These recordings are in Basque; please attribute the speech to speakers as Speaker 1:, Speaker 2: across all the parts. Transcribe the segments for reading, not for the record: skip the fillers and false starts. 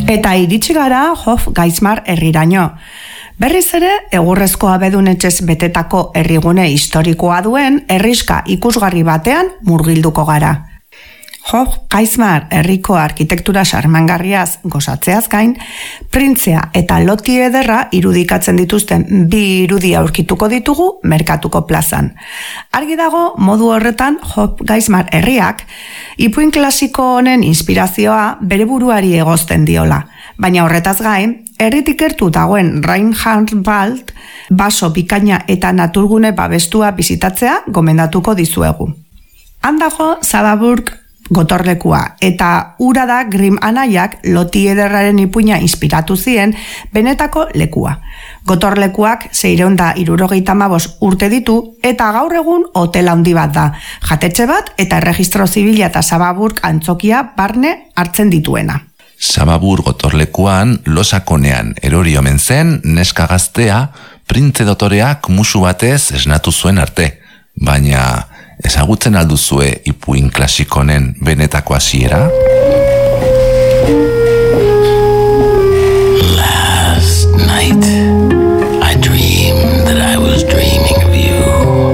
Speaker 1: Eta iritsi gara Hofgeismar herriraino. Berriz ere, egurrezko abedun etxez betetako herrigune historikoa duen herriska ikusgarri batean murgilduko gara. Hofgeismar herriko arkitektura sarmangarriaz gozatzeaz gain, printzea eta loti ederra irudikatzen dituzten bi irudi aurkituko ditugu merkatuko plazan. Argi dago, modu horretan Hofgeismar herriak ipuin klasiko honen inspirazioa bere buruari egozten diola. Baina horretaz gain, herritik gertu dagoen Rheinland-Pfalz baso bikaina eta naturgune babestua bisitatzea gomendatuko dizuegu. Han dago Zababurg gotorlekua, eta ura da Grimm anaiak loti ederraren ipuina inspiratu zien benetako lekua. Gotorlekuak 675 urte ditu eta gaur egun hotel handi bat da, jatetxe bat eta erregistro zibila eta Zababurg antzokia barne hartzen dituena.
Speaker 2: Zababurg gotorlekuan losakonean erori omen zen neska gaztea printze dotoreak musu batez esnatu zuen arte, baina ezagutzen alduzue ipuin klasikonen benetako hasiera?
Speaker 3: Last night I dreamed that I was dreaming of you.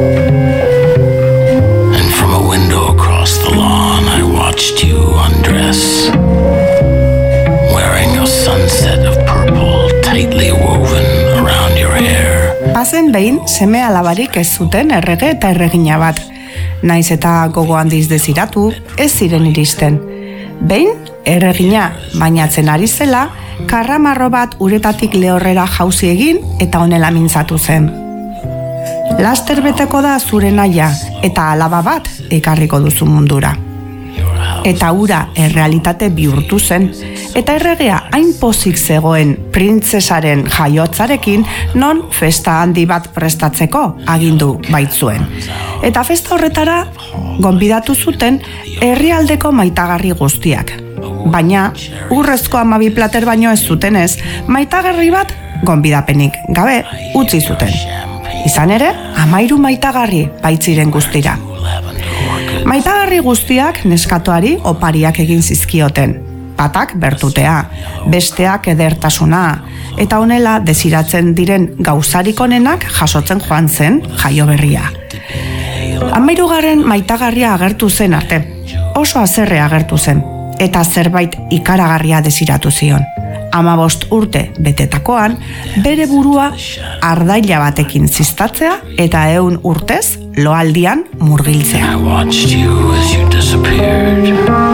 Speaker 3: And from a window across the lawn I watched you undress, wearing a sunset of purple tightly woven around your hair.
Speaker 1: Bazen behin seme alabarik ez zuten errege eta erregina bat. Naiz eta gogo handiz deziratu, ez ziren iristen. Behin, erregina bainatzen ari zela, karramarro bat uretatik lehorrera jauzi egin eta honela mintzatu zen. Laster beteko da zure naia eta alaba bat ekarriko duzu mundura. Eta ura errealitate bihurtu zen, eta erregea hain pozik zegoen printzesaren jaiotzarekin non festa handi bat prestatzeko agindu baitzuen. Eta festa horretara gonbidatu zuten herrialdeko maitagarri guztiak. Baina, urrezko 12 plater baino ez zutenez, maitagarri bat gonbidapenik gabe utzi zuten. Izan ere, 13 maitagarri baitziren guztira. Maitagarri guztiak neskatoari opariak egin zizkioten. Batak bertutea, besteak edertasuna, eta honela desiratzen diren gauzarik onenak jasotzen joan zen jaio berria. 13. maitagarria agertu zen arte, oso haserre agertu zen, eta zerbait ikaragarria desiratu zion. 15 urte betetakoan, bere burua ardaila batekin ziztatzea eta 100 urtez loaldian murgiltzea.
Speaker 3: I watched you as you disappeared.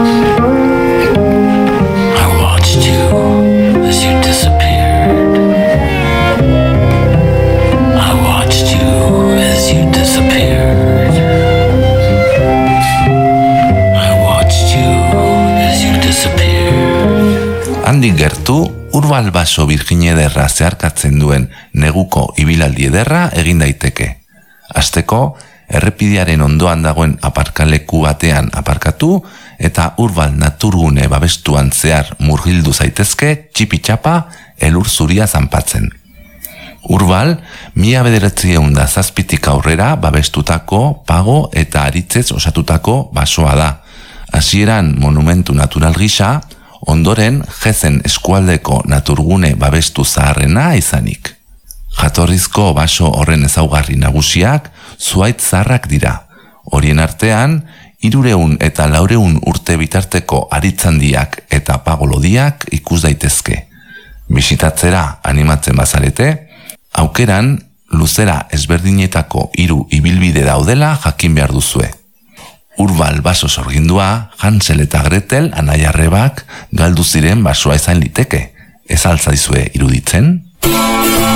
Speaker 3: I watched you as you disappeared. I watched you as you disappeared. I watched you as you disappeared.
Speaker 2: Handik gertu, Urbal baso Birjin ederra zeharkatzen duen neguko ibilaldi ederra egin daiteke. Hasteko, errepidearen ondoan dagoen aparkaleku batean aparkatu eta Urbal naturgune babestuan zehar murgildu zaitezke txipi-txapa elur zuria zanpatzen. Urbal, 1907 aurrera babestutako, pago eta aritzez osatutako basoa da. Hasieran monumentu natural gisa, ondoren Jezen eskualdeko naturgune babestu zaharrena izanik. Jatorrizko baso horren ezaugarri nagusiak zuhaitz zaharrak dira. Horien artean, 300 eta 400 urte bitarteko aritzandiak eta pagolodiak ikus daitezke. Bisitatzera animatzen bazarete, aukeran luzera ezberdinetako 3 ibilbide daudela jakin behar duzue. Urbal baso sorgindua, Hansel eta Gretel anaiarrebak galdu ziren basoa izan liteke. Ez altzaizue iruditzen?